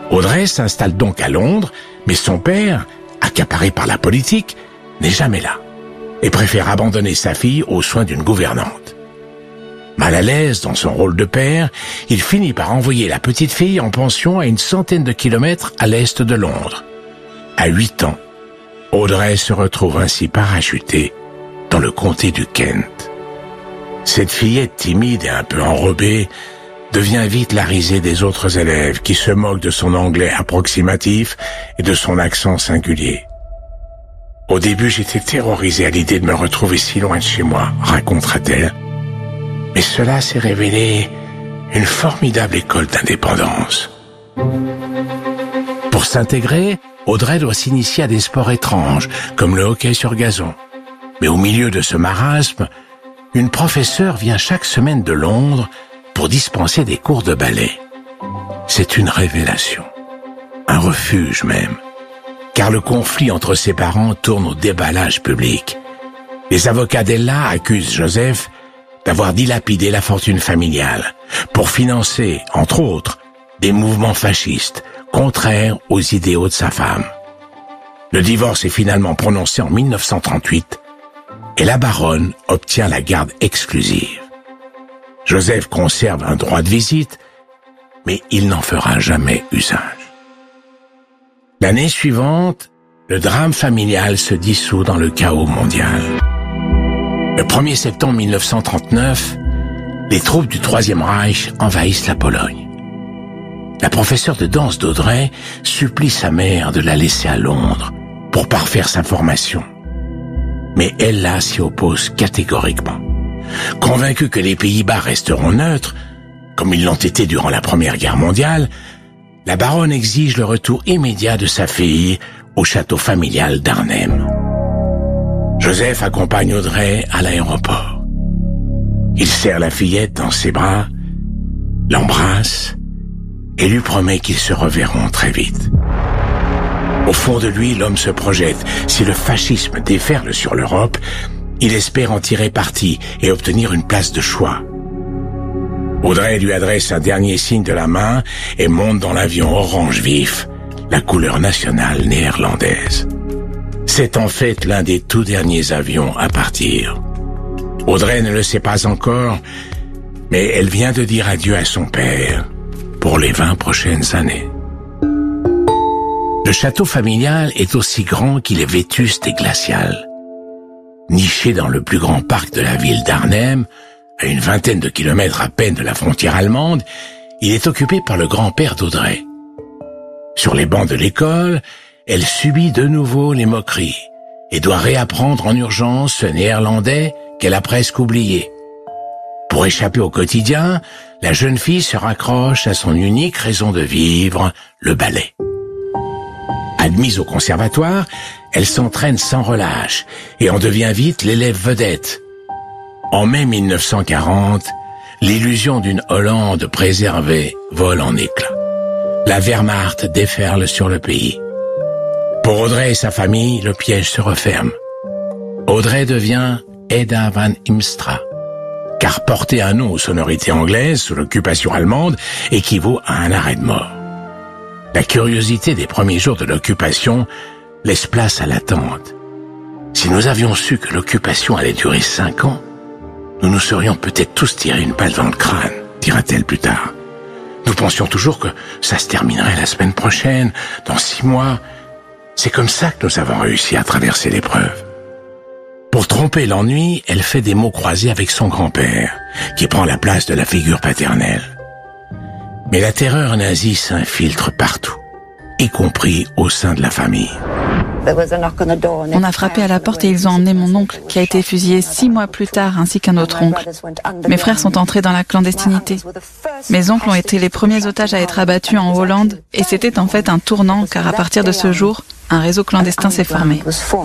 Audrey s'installe donc à Londres, mais son père, accaparé par la politique, n'est jamais là et préfère abandonner sa fille aux soins d'une gouvernante. Mal à l'aise dans son rôle de père, il finit par envoyer la petite fille en pension à une centaine de kilomètres à l'est de Londres. À 8 ans, Audrey se retrouve ainsi parachutée dans le comté du Kent. Cette fillette timide et un peu enrobée devient vite la risée des autres élèves qui se moquent de son anglais approximatif et de son accent singulier. Au début, j'étais terrorisé à l'idée de me retrouver si loin de chez moi, racontera-t-elle. Mais cela s'est révélé une formidable école d'indépendance. Pour s'intégrer, Audrey doit s'initier à des sports étranges, comme le hockey sur gazon. Mais au milieu de ce marasme, une professeure vient chaque semaine de Londres pour dispenser des cours de ballet. C'est une révélation, un refuge même, car le conflit entre ses parents tourne au déballage public. Les avocats d'Ella accusent Joseph d'avoir dilapidé la fortune familiale pour financer, entre autres, des mouvements fascistes contraires aux idéaux de sa femme. Le divorce est finalement prononcé en 1938 et la baronne obtient la garde exclusive. Joseph conserve un droit de visite, mais il n'en fera jamais usage. L'année suivante, le drame familial se dissout dans le chaos mondial. Le 1er septembre 1939, les troupes du Troisième Reich envahissent la Pologne. La professeure de danse d'Audrey supplie sa mère de la laisser à Londres pour parfaire sa formation. Mais Ella s'y oppose catégoriquement. Convaincue que les Pays-Bas resteront neutres, comme ils l'ont été durant la Première Guerre mondiale, la baronne exige le retour immédiat de sa fille au château familial d'Arnhem. Joseph accompagne Audrey à l'aéroport. Il serre la fillette dans ses bras, l'embrasse et lui promet qu'ils se reverront très vite. Au fond de lui, l'homme se projette. Si le fascisme déferle sur l'Europe, il espère en tirer parti et obtenir une place de choix. Audrey lui adresse un dernier signe de la main et monte dans l'avion orange vif, la couleur nationale néerlandaise. C'est en fait l'un des tout derniers avions à partir. Audrey ne le sait pas encore, mais elle vient de dire adieu à son père pour les 20 prochaines années. Le château familial est aussi grand qu'il est vétuste et glacial. Niché dans le plus grand parc de la ville d'Arnhem, à une vingtaine de kilomètres à peine de la frontière allemande, il est occupé par le grand-père d'Audrey. Sur les bancs de l'école, elle subit de nouveau les moqueries et doit réapprendre en urgence ce néerlandais qu'elle a presque oublié. Pour échapper au quotidien, la jeune fille se raccroche à son unique raison de vivre, le ballet. Admise au conservatoire, elle s'entraîne sans relâche et en devient vite l'élève vedette. En mai 1940, l'illusion d'une Hollande préservée vole en éclats. La Wehrmacht déferle sur le pays. Pour Audrey et sa famille, le piège se referme. Audrey devient Hedda van Imstra, car porter un nom aux sonorités anglaises sous l'occupation allemande équivaut à un arrêt de mort. La curiosité des premiers jours de l'occupation laisse place à l'attente. Si nous avions su que l'occupation allait durer 5 ans, nous nous serions peut-être tous tiré une balle dans le crâne, dira-t-elle plus tard. Nous pensions toujours que ça se terminerait la semaine prochaine, dans 6 mois. C'est comme ça que nous avons réussi à traverser l'épreuve. Pour tromper l'ennui, elle fait des mots croisés avec son grand-père, qui prend la place de la figure paternelle. Mais la terreur nazie s'infiltre partout, y compris au sein de la famille. On a frappé à la porte et ils ont emmené mon oncle, qui a été fusillé 6 mois plus tard, ainsi qu'un autre oncle. Mes frères sont entrés dans la clandestinité. Mes oncles ont été les premiers otages à être abattus en Hollande, et c'était en fait un tournant, car à partir de ce jour, un réseau clandestin s'est formé.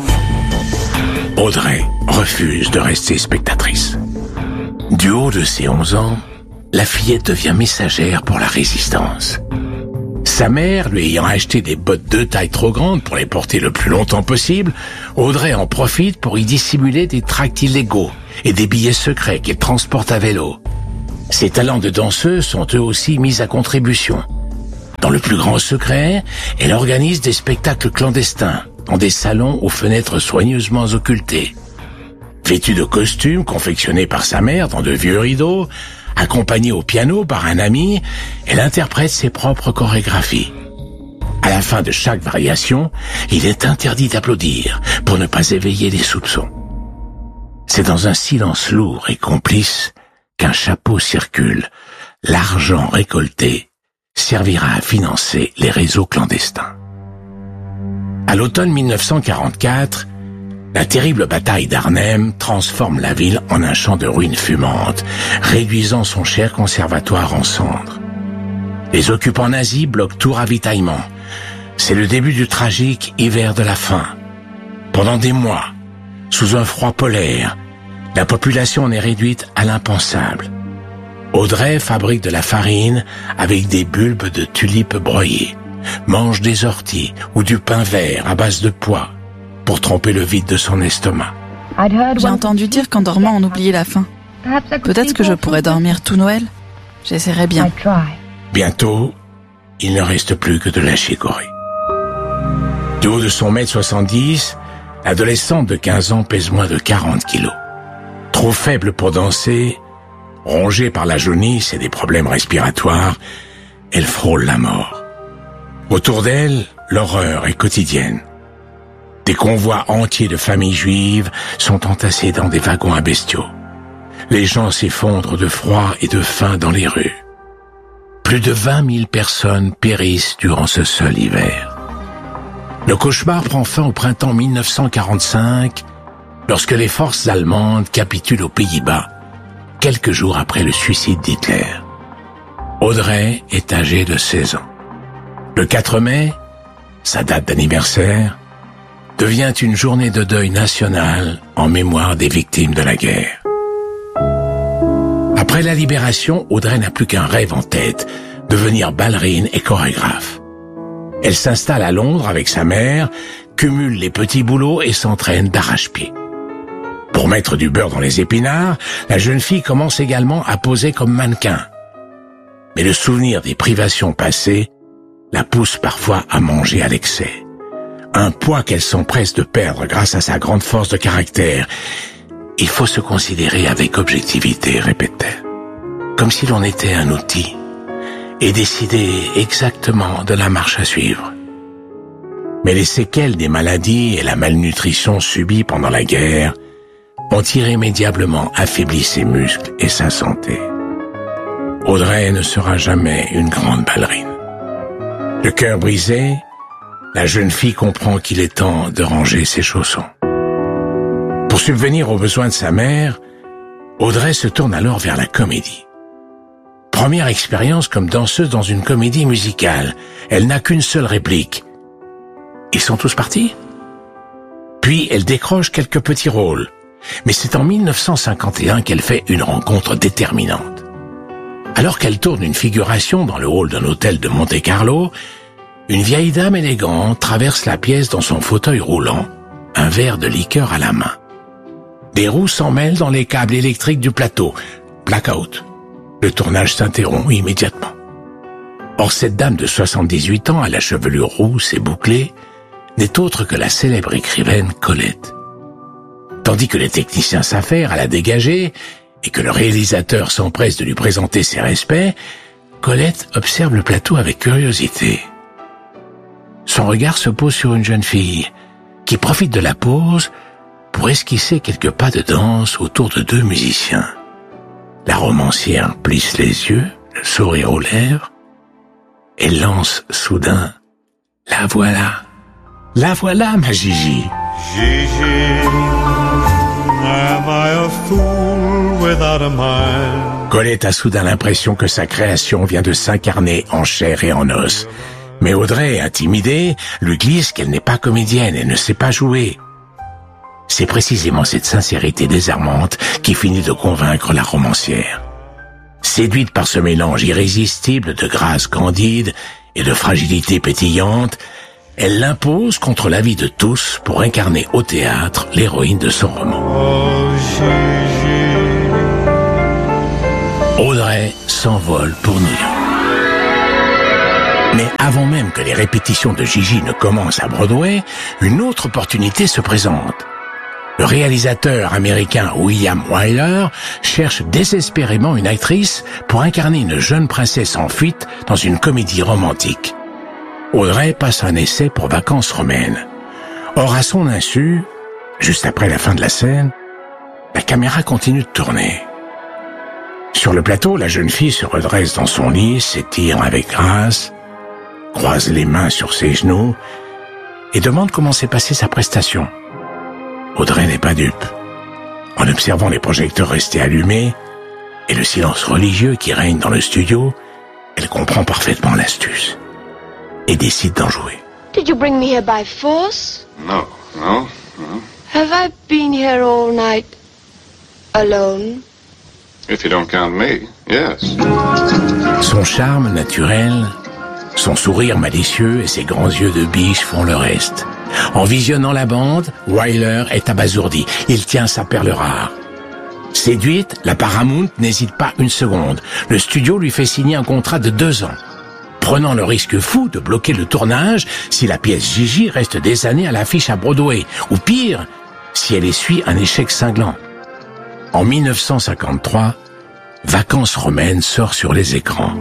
Audrey refuse de rester spectatrice. Du haut de ses 11 ans, la fillette devient messagère pour la résistance. Sa mère, lui ayant acheté des bottes de taille trop grandes pour les porter le plus longtemps possible, Audrey en profite pour y dissimuler des tracts illégaux et des billets secrets qu'elle transporte à vélo. Ses talents de danseuse sont eux aussi mis à contribution. Dans Dans le plus grand secret, elle organise des spectacles clandestins, dans des salons aux fenêtres soigneusement occultées. Vêtue de costumes confectionnés par sa mère dans de vieux rideaux, accompagnée au piano par un ami, elle interprète ses propres chorégraphies. À la fin de chaque variation, il est interdit d'applaudir pour ne pas éveiller les soupçons. C'est dans un silence lourd et complice qu'un chapeau circule. L'argent récolté servira à financer les réseaux clandestins. À l'automne 1944, la terrible bataille d'Arnhem transforme la ville en un champ de ruines fumantes, réduisant son cher conservatoire en cendres. Les occupants nazis bloquent tout ravitaillement. C'est le début du tragique hiver de la faim. Pendant des mois, sous un froid polaire, la population en est réduite à l'impensable. Audrey fabrique de la farine avec des bulbes de tulipes broyées, mange des orties ou du pain vert à base de pois pour tromper le vide de son estomac. J'ai entendu dire qu'en dormant on oubliait la faim. Peut-être que je pourrais dormir tout Noël. J'essaierai bien. Bientôt, il ne reste plus que de la chicorée. Du haut de son 1m70, l'adolescente de 15 ans pèse moins de 40 kilos. Trop faible pour danser, rongée par la jaunisse et des problèmes respiratoires, elle frôle la mort. Autour d'elle, l'horreur est quotidienne. Des convois entiers de familles juives sont entassés dans des wagons à bestiaux. Les gens s'effondrent de froid et de faim dans les rues. Plus de 20 000 personnes périssent durant ce seul hiver. Le cauchemar prend fin au printemps 1945, lorsque les forces allemandes capitulent aux Pays-Bas, quelques jours après le suicide d'Hitler. Audrey est âgée de 16 ans. Le 4 mai, sa date d'anniversaire, devient une journée de deuil national en mémoire des victimes de la guerre. Après la libération, Audrey n'a plus qu'un rêve en tête, devenir ballerine et chorégraphe. Elle s'installe à Londres avec sa mère, cumule les petits boulots et s'entraîne d'arrache-pied. Pour mettre du beurre dans les épinards, la jeune fille commence également à poser comme mannequin. Mais le souvenir des privations passées la pousse parfois à manger à l'excès. Un poids qu'elle s'empresse de perdre grâce à sa grande force de caractère. Il faut se considérer avec objectivité, répète-t-elle, comme si l'on était un outil, et décider exactement de la marche à suivre. Mais les séquelles des maladies et la malnutrition subies pendant la guerre ont irrémédiablement affaibli ses muscles et sa santé. Audrey ne sera jamais une grande ballerine. Le cœur brisé, la jeune fille comprend qu'il est temps de ranger ses chaussons. Pour subvenir aux besoins de sa mère, Audrey se tourne alors vers la comédie. Première expérience comme danseuse dans une comédie musicale. Elle n'a qu'une seule réplique. Ils sont tous partis? Puis elle décroche quelques petits rôles. Mais c'est en 1951 qu'elle fait une rencontre déterminante. Alors qu'elle tourne une figuration dans le hall d'un hôtel de Monte-Carlo, une vieille dame élégante traverse la pièce dans son fauteuil roulant, un verre de liqueur à la main. Des roues s'en mêlent dans les câbles électriques du plateau. Blackout. Le tournage s'interrompt immédiatement. Or, cette dame de 78 ans, à la chevelure rousse et bouclée, n'est autre que la célèbre écrivaine Colette. Tandis que les techniciens s'affairent à la dégager et que le réalisateur s'empresse de lui présenter ses respects, Colette observe le plateau avec curiosité. Son regard se pose sur une jeune fille qui profite de la pause pour esquisser quelques pas de danse autour de deux musiciens. La romancière plisse les yeux, le sourire aux lèvres, et lance soudain « La voilà, ma Gigi !» Gigi, am I a fool without a mind? Colette a soudain l'impression que sa création vient de s'incarner en chair et en os. Mais Audrey, intimidée, lui glisse qu'elle n'est pas comédienne et ne sait pas jouer. C'est précisément cette sincérité désarmante qui finit de convaincre la romancière. Séduite par ce mélange irrésistible de grâce candide et de fragilité pétillante, elle l'impose contre l'avis de tous pour incarner au théâtre l'héroïne de son roman. Oh, Gigi. Audrey s'envole pour New York. Mais avant même que les répétitions de Gigi ne commencent à Broadway, une autre opportunité se présente. Le réalisateur américain William Wyler cherche désespérément une actrice pour incarner une jeune princesse en fuite dans une comédie romantique. Audrey passe un essai pour Vacances romaines. Or, à son insu, juste après la fin de la scène, la caméra continue de tourner. Sur le plateau, la jeune fille se redresse dans son lit, s'étire avec grâce, croise les mains sur ses genoux et demande comment s'est passée sa prestation. Audrey n'est pas dupe. En observant les projecteurs rester allumés et le silence religieux qui règne dans le studio, elle comprend parfaitement l'astuce et décide d'en jouer. Did you bring me here by force? No. Have I been here all night alone? If you don't count me, yes. Son charme naturel, son sourire malicieux et ses grands yeux de biche font le reste. En visionnant la bande, Wyler est abasourdi. Il tient sa perle rare. Séduite, la Paramount n'hésite pas une seconde. Le studio lui fait signer un contrat de 2 ans, prenant le risque fou de bloquer le tournage si la pièce Gigi reste des années à l'affiche à Broadway, ou pire, si elle essuie un échec cinglant. En 1953, Vacances romaines sort sur les écrans.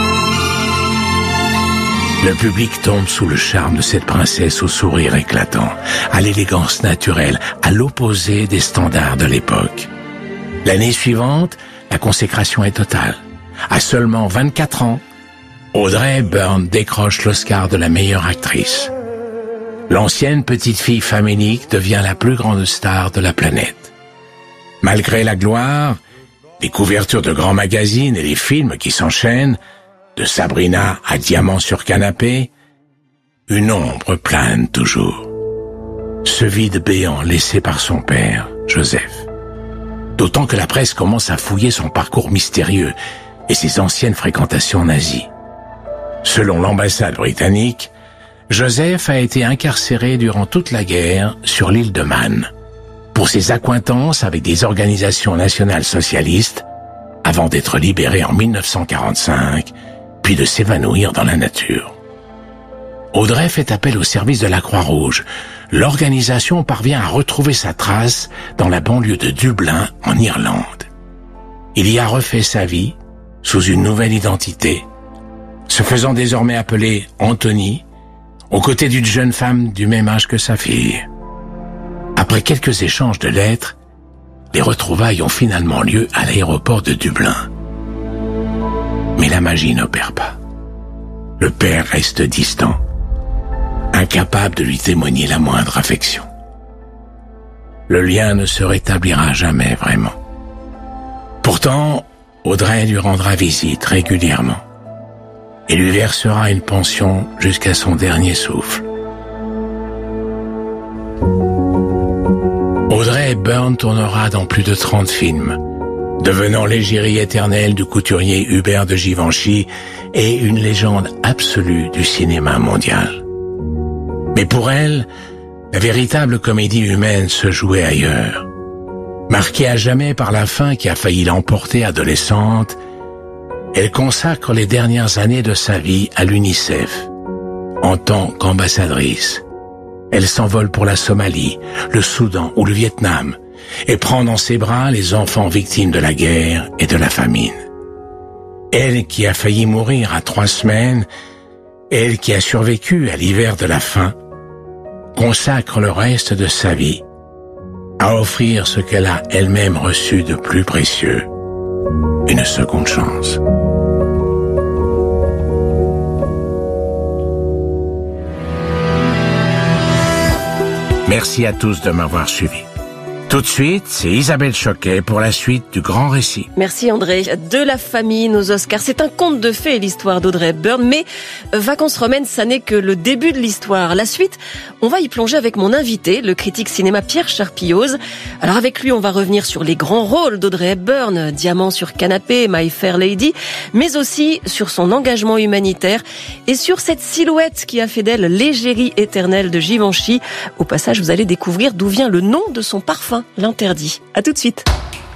Le public tombe sous le charme de cette princesse au sourire éclatant, à l'élégance naturelle, à l'opposé des standards de l'époque. L'année suivante, la consécration est totale. À seulement 24 ans, Audrey Hepburn décroche l'Oscar de la meilleure actrice. L'ancienne petite fille famélique devient la plus grande star de la planète. Malgré la gloire, les couvertures de grands magazines et les films qui s'enchaînent, de Sabrina à Diamant sur canapé, une ombre plane toujours. Ce vide béant laissé par son père, Joseph. D'autant que la presse commence à fouiller son parcours mystérieux et ses anciennes fréquentations nazies. Selon l'ambassade britannique, Joseph a été incarcéré durant toute la guerre sur l'île de Man pour ses accointances avec des organisations nationales socialistes avant d'être libéré en 1945, puis de s'évanouir dans la nature. Audrey fait appel au service de la Croix-Rouge. L'organisation parvient à retrouver sa trace dans la banlieue de Dublin, en Irlande. Il y a refait sa vie sous une nouvelle identité, se faisant désormais appeler Anthony, aux côtés d'une jeune femme du même âge que sa fille. Après quelques échanges de lettres, les retrouvailles ont finalement lieu à l'aéroport de Dublin. Mais la magie n'opère pas. Le père reste distant, incapable de lui témoigner la moindre affection. Le lien ne se rétablira jamais vraiment. Pourtant, Audrey lui rendra visite régulièrement et lui versera une pension jusqu'à son dernier souffle. Audrey Hepburn tournera dans plus de 30 films, devenant l'égérie éternelle du couturier Hubert de Givenchy et une légende absolue du cinéma mondial. Mais pour elle, la véritable comédie humaine se jouait ailleurs. Marquée à jamais par la faim qui a failli l'emporter adolescente, elle consacre les dernières années de sa vie à l'UNICEF, en tant qu'ambassadrice. Elle s'envole pour la Somalie, le Soudan ou le Vietnam et prend dans ses bras les enfants victimes de la guerre et de la famine. Elle qui a failli mourir à 3 semaines, elle qui a survécu à l'hiver de la faim, consacre le reste de sa vie à offrir ce qu'elle a elle-même reçu de plus précieux, une seconde chance. Merci à tous de m'avoir suivi. Tout de suite, c'est Isabelle Choquet pour la suite du grand récit. Merci André. De la famille, nos Oscars. C'est un conte de fées, l'histoire d'Audrey Hepburn, mais Vacances romaines, ça n'est que le début de l'histoire. La suite, on va y plonger avec mon invité, le critique cinéma Pierre Charpillose. Alors avec lui, on va revenir sur les grands rôles d'Audrey Hepburn, Diamant sur canapé, My Fair Lady, mais aussi sur son engagement humanitaire et sur cette silhouette qui a fait d'elle l'égérie éternelle de Givenchy. Au passage, vous allez découvrir d'où vient le nom de son parfum, l'Interdit. À tout de suite.